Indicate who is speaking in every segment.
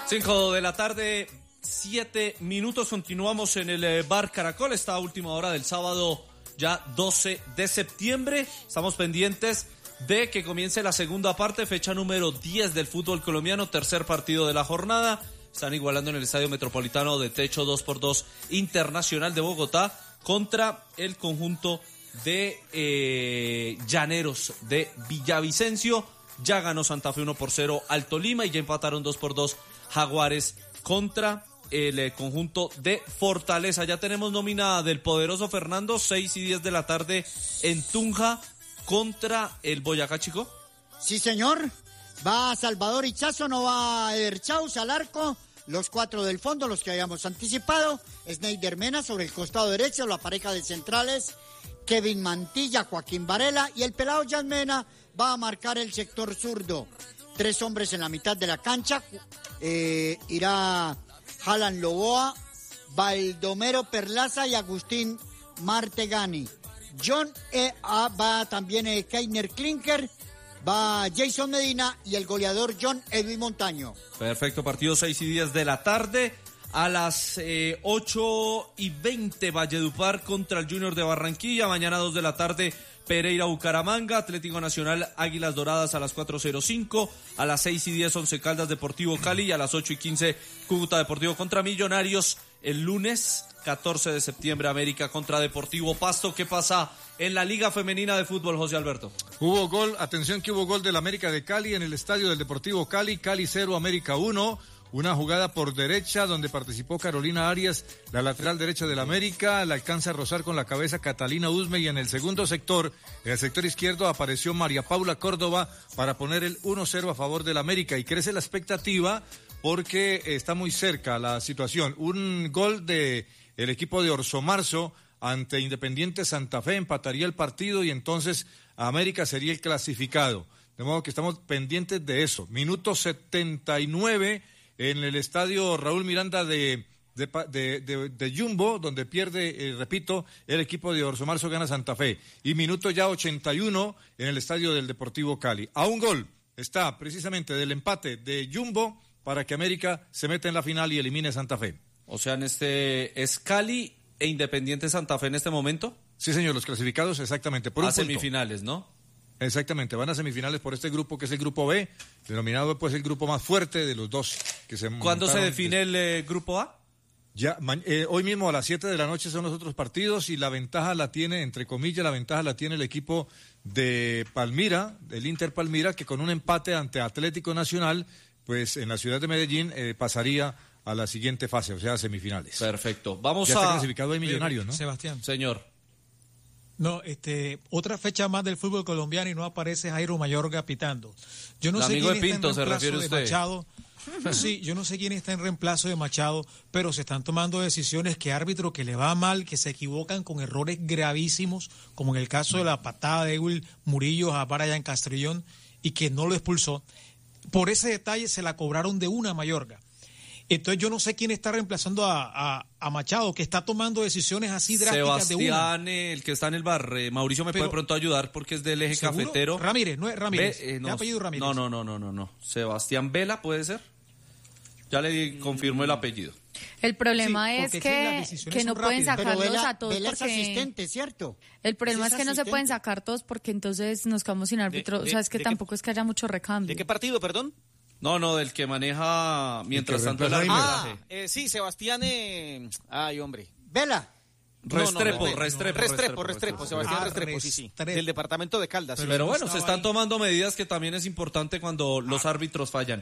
Speaker 1: 5 de la tarde, 7 minutos. Continuamos en el Bar Caracol, esta última hora del sábado, ya 12 de septiembre. Estamos pendientes de que comience la segunda parte, fecha número 10 del fútbol colombiano, tercer partido de la jornada. Están igualando en el Estadio Metropolitano de Techo 2x2 Internacional de Bogotá contra el conjunto de Llaneros de Villavicencio. Ya ganó Santa Fe 1-0 al Tolima y ya empataron 2-2 Jaguares contra el conjunto de Fortaleza. Ya tenemos nómina del poderoso Fernando, 6 y 10 de la tarde en Tunja contra el Boyacá Chico.
Speaker 2: Sí, señor. Va Salvador Ichazo, no va Eder Chaus al arco. Los 4 del fondo, los que habíamos anticipado. Sneider Mena sobre el costado derecho, la pareja de centrales. Kevin Mantilla, Joaquín Varela y el pelado Jan Mena va a marcar el sector zurdo. 3 hombres en la mitad de la cancha. Irá Alan Loboa, Baldomero Perlaza y Agustín Martegani. Va también Keiner Klinker, va Jason Medina y el goleador John Edwin Montaño.
Speaker 1: Perfecto, partido 6 y 10 de la tarde. A las 8:20 Valledupar contra el Junior de Barranquilla. Mañana 2 de la tarde Pereira Bucaramanga, Atlético Nacional Águilas Doradas a las 4:05. A las 6:10 Once Caldas Deportivo Cali y a las 8:15 Cúcuta Deportivo contra Millonarios. El lunes 14 de septiembre América contra Deportivo Pasto. ¿Qué pasa en la Liga Femenina de Fútbol, José Alberto?
Speaker 3: Hubo gol, atención que hubo gol del América de Cali en el estadio del Deportivo Cali. Cali 0, América 1. Una jugada por derecha donde participó Carolina Arias, la lateral derecha del América, la alcanza a rozar con la cabeza Catalina Usme y en el segundo sector, en el sector izquierdo, apareció María Paula Córdoba para poner el 1-0 a favor del América y crece la expectativa porque está muy cerca la situación. Un gol de el equipo de Orso Marzo ante Independiente Santa Fe empataría el partido y entonces América sería el clasificado. De modo que estamos pendientes de eso. Minuto 79 en el estadio Raúl Miranda de Jumbo, donde pierde, repito, el equipo de Orso Marzo gana Santa Fe. Y minuto ya 81 en el estadio del Deportivo Cali. A un gol está precisamente del empate de Jumbo para que América se meta en la final y elimine Santa Fe.
Speaker 1: O sea, ¿es Cali e Independiente Santa Fe en este momento?
Speaker 3: Sí, señor, los clasificados exactamente. Por un punto.
Speaker 1: Semifinales, ¿no?
Speaker 3: Exactamente, van a semifinales por este grupo que es el grupo B, denominado pues el grupo más fuerte de los dos.
Speaker 1: ¿Cuándo se define el grupo A?
Speaker 3: Ya, hoy mismo a las 7 de la noche son los otros partidos y la ventaja la tiene, entre comillas, la ventaja la tiene el equipo de Palmira, del Inter Palmira, que con un empate ante Atlético Nacional, pues en la ciudad de Medellín pasaría a la siguiente fase, o sea, semifinales.
Speaker 1: Perfecto.
Speaker 3: Ya está clasificado de Millonarios, ¿no?
Speaker 4: Sebastián.
Speaker 1: Señor.
Speaker 4: No, otra fecha más del fútbol colombiano y no aparece Jairo Mayorga pitando. Yo no sé
Speaker 1: amigo
Speaker 4: quién
Speaker 1: de Pinto,
Speaker 4: está en reemplazo
Speaker 1: ¿se refiere
Speaker 4: de
Speaker 1: usted?
Speaker 4: Machado. Sí, yo no sé quién está en reemplazo de Machado, pero se están tomando decisiones que árbitros que le va mal, que se equivocan con errores gravísimos, como en el caso de la patada de Will Murillo a Brian Castrillón y que no lo expulsó. Por ese detalle se la cobraron de una Mayorga. Entonces yo no sé quién está reemplazando a Machado, que está tomando decisiones así drásticas
Speaker 1: Sebastián,
Speaker 4: de una.
Speaker 1: el que está en el bar. Mauricio me puede pronto ayudar porque es del eje
Speaker 4: ¿Seguro?
Speaker 1: cafetero.
Speaker 4: Ramírez, no es Ramírez. ¿Qué apellido Ramírez?
Speaker 1: No. Sebastián Vela, ¿puede ser? Ya le confirmó el apellido.
Speaker 5: El problema
Speaker 4: Sí,
Speaker 5: es
Speaker 4: porque
Speaker 5: que no pueden sacarlos a todos
Speaker 2: Vela es
Speaker 5: porque
Speaker 2: asistente, ¿cierto?
Speaker 5: el problema
Speaker 2: Sí,
Speaker 5: es que no se
Speaker 2: asistente.
Speaker 5: pueden sacar todos porque entonces nos quedamos sin árbitro. O sea, es que tampoco es que haya mucho recambio.
Speaker 6: ¿De qué partido, perdón?
Speaker 1: No, del que maneja mientras tanto el
Speaker 3: reemplaza a
Speaker 1: arbitraje.
Speaker 6: Sí, Sebastián. Ay, hombre.
Speaker 2: Vela.
Speaker 1: Restrepo,
Speaker 6: Sebastián Restrepo, sí. Del departamento de Caldas.
Speaker 1: Pero bueno, se están tomando medidas que también es importante cuando los árbitros fallan.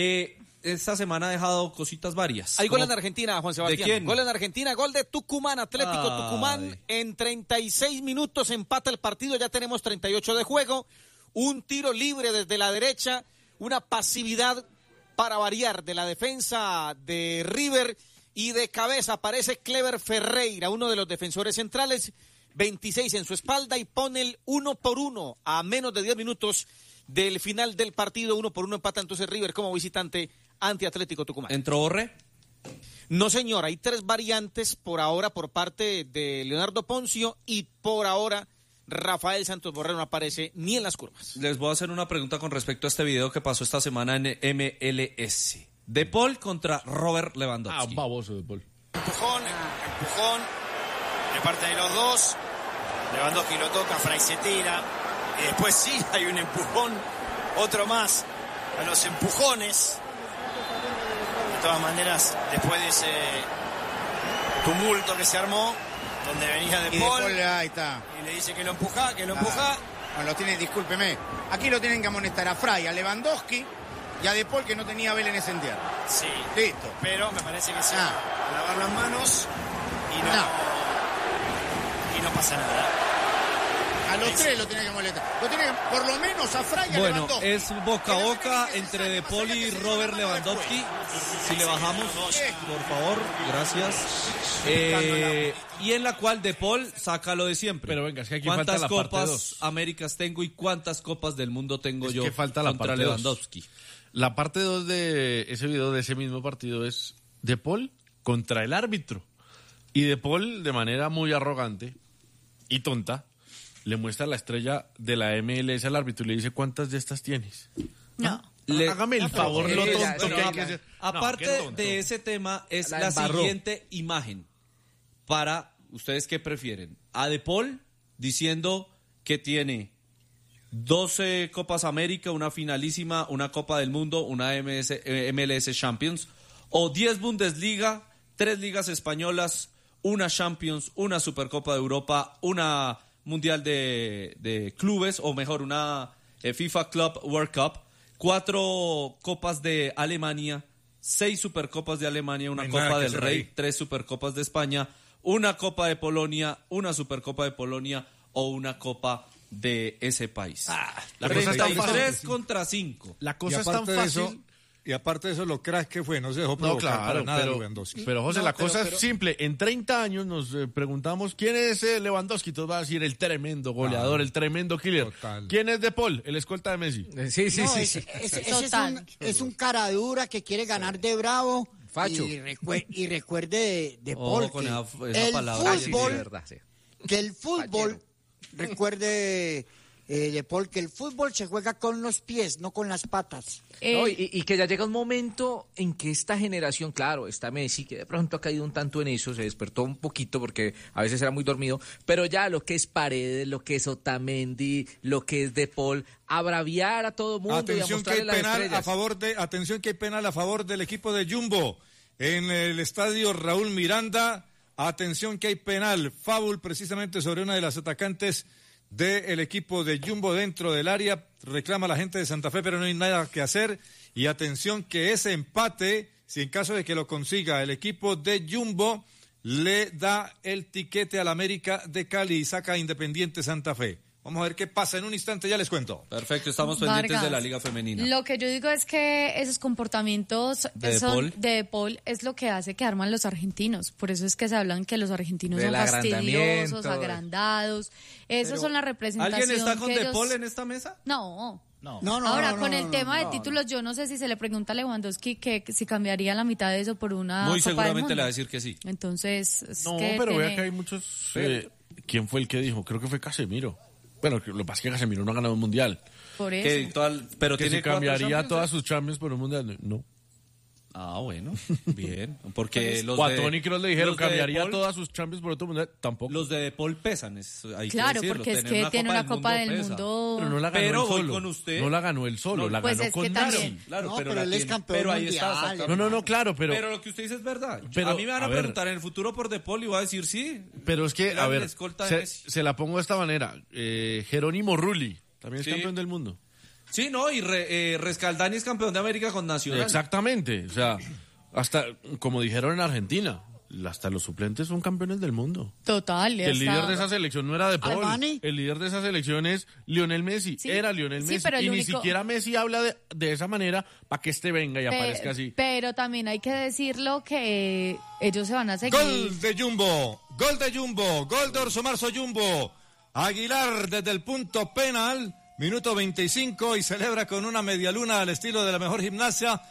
Speaker 1: Esta semana ha dejado cositas varias.
Speaker 6: Hay gol en Argentina, Juan Sebastián.
Speaker 1: ¿De quién?
Speaker 6: Gol en Argentina, gol de Tucumán, Atlético Tucumán. En 36 minutos empata el partido, ya tenemos 38 de juego. Un tiro libre desde la derecha, una pasividad para variar de la defensa de River y de cabeza aparece Clever Ferreira, uno de los defensores centrales, 26 en su espalda y pone el 1-1 a menos de 10 minutos del final del partido. 1-1 empata entonces River como visitante ante Atlético Tucumán.
Speaker 1: ¿Entró Borré?
Speaker 6: No, señor, hay 3 variantes por ahora por parte de Leonardo Poncio y por ahora Rafael Santos Borré no aparece ni en las curvas.
Speaker 1: Les voy a hacer una pregunta con respecto a este video que pasó esta semana en MLS. De Paul contra Robert Lewandowski.
Speaker 7: Un baboso De Paul.
Speaker 8: Empujón de parte de los dos. Lewandowski lo toca, Fray se tira. Y después sí hay un empujón, otro más a los empujones. De todas maneras, después de ese tumulto que se armó, donde venía De Paul,
Speaker 9: ahí está.
Speaker 8: Y le dice que lo empuja.
Speaker 9: No, lo tiene, discúlpeme. Aquí lo tienen que amonestar a Fray, a Lewandowski y a De Paul, que no tenía vela en ese entierro.
Speaker 8: Sí.
Speaker 9: Listo.
Speaker 8: Pero me parece que sí. Lavar las manos y no pasa nada.
Speaker 9: A los tres lo tiene que molestar. Lo tiene que, por lo menos a Fray y a Lewandowski.
Speaker 1: Bueno, es boca a boca entre De Paul y Robert Lewandowski. Si le bajamos, por favor, gracias. Y en la cual De Paul saca lo de siempre.
Speaker 7: Pero venga, es que aquí
Speaker 1: ¿cuántas
Speaker 7: falta la
Speaker 1: copas
Speaker 7: parte 2?
Speaker 1: Américas tengo y cuántas copas del mundo tengo yo
Speaker 7: que falta la
Speaker 1: contra
Speaker 7: parte
Speaker 1: Lewandowski?
Speaker 7: 2. La parte 2 de ese video, de ese mismo partido, es De Paul contra el árbitro. Y De Paul, de manera muy arrogante y tonta, le muestra la estrella de la MLS al árbitro y le dice, ¿cuántas de estas tienes?
Speaker 5: No.
Speaker 7: Hágame el favor, lo tonto que hay que hacer.
Speaker 1: Aparte de ese tema, es la siguiente imagen. Para ustedes, ¿qué prefieren? A De Paul diciendo que tiene 12 Copas América, una finalísima, una Copa del Mundo, una MLS Champions, o 10 Bundesliga, 3 ligas españolas, una Champions, una Supercopa de Europa, una Mundial de Clubes, o mejor, una FIFA Club World Cup, 4 Copas de Alemania, 6 Supercopas de Alemania, una Copa del Rey, 3 Supercopas de España, una Copa de Polonia, una Supercopa de Polonia o una Copa de ese país.
Speaker 7: La cosa es tan fácil.
Speaker 1: 3 contra 5.
Speaker 7: La cosa es tan fácil.
Speaker 3: Y aparte de eso, lo crack que fue, no se dejó provocar para nada Lewandowski.
Speaker 7: Pero José, la cosa es simple. En 30 años nos preguntamos quién es Lewandowski. Todos van a decir el tremendo goleador, el tremendo killer. Total. ¿Quién es De Paul? El escolta de Messi.
Speaker 2: Sí. Es un cara dura que quiere ganar de bravo. Facho. Y recuerde de Paul
Speaker 1: con
Speaker 2: que
Speaker 1: esa palabra.
Speaker 2: Que el fútbol, recuerde de Paul, que el fútbol se juega con los pies, no con las patas.
Speaker 10: No, y que ya llega un momento en que esta generación, claro, está Messi, que de pronto ha caído un tanto en eso, se despertó un poquito porque a veces era muy dormido, pero ya lo que es Paredes, lo que es Otamendi, lo que es De Paul, a braviar a todo mundo.
Speaker 3: Atención,
Speaker 10: y a
Speaker 3: que hay
Speaker 10: las
Speaker 3: penal
Speaker 10: estrellas.
Speaker 3: atención que hay penal a favor del equipo de Jumbo en el estadio Raúl Miranda. Atención que hay penal, foul precisamente sobre una de las atacantes del equipo de Jumbo dentro del área. Reclama la gente de Santa Fe, pero no hay nada que hacer. Y atención que ese empate, si en caso de que lo consiga el equipo de Jumbo, le da el tiquete al América de Cali y saca a Independiente Santa Fe. Vamos a ver qué pasa en un instante, ya les cuento.
Speaker 1: Perfecto, estamos pendientes
Speaker 5: Vargas,
Speaker 1: de la Liga Femenina.
Speaker 5: Lo que yo digo es que esos comportamientos de De Paul es lo que hace que arman los argentinos. Por eso es que se hablan que los argentinos son fastidiosos, agrandados. Esos son la representación.
Speaker 1: ¿Alguien está con
Speaker 5: que
Speaker 1: De Paul en esta mesa?
Speaker 5: No. Ahora, con el tema de títulos, yo no sé si se le pregunta a Lewandowski que si cambiaría la mitad de eso por una
Speaker 1: Muy
Speaker 5: Copa
Speaker 1: seguramente
Speaker 5: del
Speaker 1: le va a
Speaker 5: Mundo.
Speaker 1: decir que sí.
Speaker 5: Entonces,
Speaker 7: No, pero vea que hay muchos... ¿Quién fue el que dijo? Creo que fue Casemiro. Bueno, lo que pasa es que Casemiro no ha ganado un mundial.
Speaker 5: Por eso.
Speaker 1: Pero
Speaker 7: que
Speaker 1: tiene
Speaker 7: si cambiaría
Speaker 1: 4
Speaker 7: todas sus Champions por un mundial. No.
Speaker 1: Ah, bueno, bien. Porque los
Speaker 7: Toni Kroos le dijeron
Speaker 1: los de
Speaker 7: cambiaría
Speaker 1: Paul,
Speaker 7: todas sus Champions por otro mundial. Tampoco.
Speaker 1: Los de Paul pesan. Hay
Speaker 5: Claro,
Speaker 1: que decirlo.
Speaker 5: porque es que tiene una Copa del Mundo.
Speaker 7: Pero no la ganó
Speaker 1: Pero
Speaker 7: él
Speaker 1: voy
Speaker 7: solo.
Speaker 1: con usted.
Speaker 7: No la ganó él solo, la
Speaker 5: pues
Speaker 7: ganó
Speaker 5: es
Speaker 7: con
Speaker 5: que también.
Speaker 7: Messi.
Speaker 1: Claro,
Speaker 2: No,
Speaker 1: pero
Speaker 2: pero él es campeón
Speaker 1: pero ahí
Speaker 2: mundial.
Speaker 1: está. exactamente.
Speaker 7: No, claro, pero
Speaker 1: lo que usted dice es verdad.
Speaker 7: Pero,
Speaker 1: a mí me van a
Speaker 7: ver,
Speaker 1: preguntar en el futuro por De Paul y voy a decir sí.
Speaker 7: Pero es que,
Speaker 1: Era
Speaker 7: a
Speaker 1: el
Speaker 7: ver,
Speaker 1: escolta de Messi.
Speaker 7: se la pongo de esta manera. Jerónimo Rulli, también es
Speaker 1: Sí.
Speaker 7: campeón del mundo.
Speaker 1: Sí, no, y Rescaldani es campeón de América con Nacional.
Speaker 7: Exactamente, o sea, hasta, como dijeron en Argentina, hasta los suplentes son campeones del mundo.
Speaker 5: Total.
Speaker 7: El líder de esa selección no era De Paul.
Speaker 2: Armani.
Speaker 7: El líder de esa selección es Lionel Messi.
Speaker 5: Sí.
Speaker 7: Era Lionel
Speaker 5: Sí,
Speaker 7: Messi.
Speaker 5: pero el
Speaker 7: Y ni
Speaker 5: único-
Speaker 7: siquiera Messi habla de esa manera para que este venga y aparezca así.
Speaker 5: Pero también hay que decirlo que ellos se van a seguir.
Speaker 3: Gol de Jumbo, gol de Orso Marzo Jumbo. Aguilar desde el punto penal, minuto 25, y celebra con una medialuna al estilo de la mejor gimnasta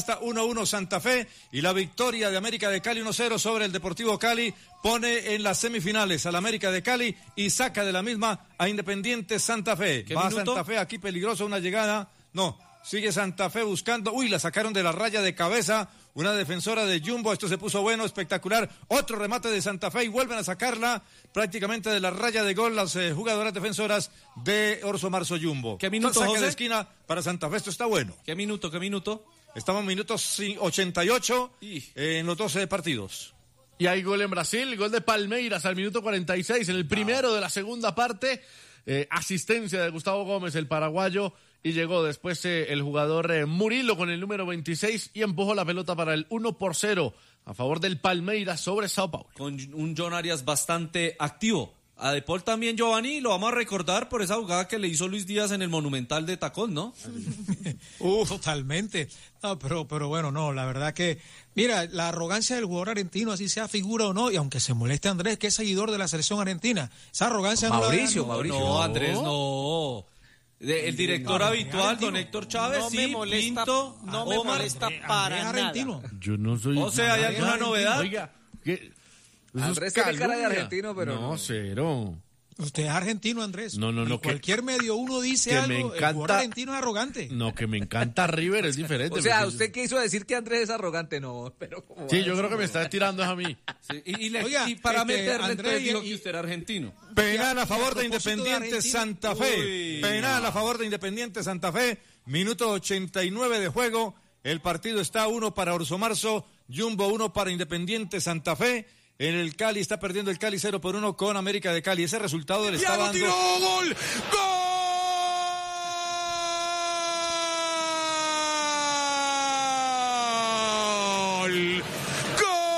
Speaker 3: 1-1 Santa Fe, y la victoria de América de Cali 1-0 sobre el Deportivo Cali pone en las semifinales al América de Cali y saca de la misma a Independiente Santa Fe.
Speaker 1: ¿Qué
Speaker 3: Va
Speaker 1: minuto?
Speaker 3: Santa Fe aquí peligroso, una llegada, no, Sigue Santa Fe buscando. Uy, la sacaron de la raya de cabeza. Una defensora de Jumbo. Esto se puso bueno, espectacular. Otro remate de Santa Fe y vuelven a sacarla prácticamente de la raya de gol las jugadoras defensoras de Orso Marzo Jumbo.
Speaker 1: ¿Qué minuto,
Speaker 3: saque
Speaker 1: José?
Speaker 3: de esquina para Santa Fe. Esto está bueno.
Speaker 1: ¿Qué minuto?
Speaker 3: Estamos en minutos 88 en los 12 partidos.
Speaker 7: Y hay gol en Brasil, gol de Palmeiras al minuto 46, en el primero de la segunda parte. Asistencia de Gustavo Gómez, el paraguayo, y llegó después el jugador Murilo con el número 26 y empujó la pelota para el 1-0 a favor del Palmeiras sobre Sao Paulo.
Speaker 1: Con un John Arias bastante activo. A De Paul también, Giovanni, lo vamos a recordar por esa jugada que le hizo Luis Díaz en el Monumental de Tacón, ¿no?
Speaker 4: Totalmente. No, pero bueno, no, la verdad que, mira, la arrogancia del jugador argentino, así sea figura o no, y aunque se moleste Andrés, que es seguidor de la selección argentina, esa arrogancia
Speaker 10: Mauricio.
Speaker 1: No, Andrés, no. El director habitual, don Héctor Chávez,
Speaker 6: no
Speaker 1: sí,
Speaker 6: me molesta,
Speaker 1: Pinto,
Speaker 6: no me
Speaker 1: Omar,
Speaker 6: molesta para
Speaker 4: argentino.
Speaker 6: nada.
Speaker 7: Yo no soy...
Speaker 1: O sea, ¿hay alguna novedad?
Speaker 7: Oiga, ¿qué?
Speaker 10: Andrés tiene cara de argentino, pero
Speaker 7: no, cero.
Speaker 4: Usted es argentino, Andrés.
Speaker 7: No,
Speaker 4: en cualquier medio uno dice algo, el jugador argentino es arrogante.
Speaker 7: No, que me encanta River, es diferente.
Speaker 10: O sea, usted quiso decir que Andrés es arrogante, no, pero...
Speaker 7: Sí, yo creo que me está tirando a mí.
Speaker 1: Sí, y para meterle,
Speaker 4: Andrés,
Speaker 1: dijo que usted era argentino.
Speaker 3: Penal a favor de
Speaker 4: propósito de
Speaker 3: Independiente
Speaker 4: Argentina.
Speaker 3: Santa Fe.
Speaker 1: Uy.
Speaker 3: Penal a favor de Independiente Santa Fe. Minuto 89 de juego. El partido está 1 para Orso Marzo, Jumbo 1 para Independiente Santa Fe. En el Cali está perdiendo el Cali 0-1 con América de Cali. Ese resultado le está dando...
Speaker 11: ¡Gol! ¡Gol!